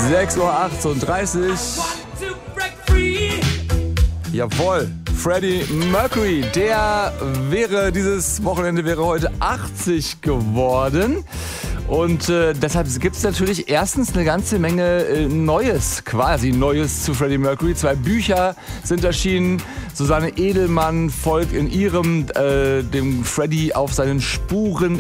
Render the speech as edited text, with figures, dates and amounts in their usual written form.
6:38 Uhr. Jawohl, Freddie Mercury, dieses Wochenende wäre heute 80 geworden. Und deshalb gibt es natürlich erstens eine ganze Menge Neues zu Freddie Mercury. 2 Bücher sind erschienen. Susanne Edelmann folgt in ihrem dem Freddie auf seinen Spuren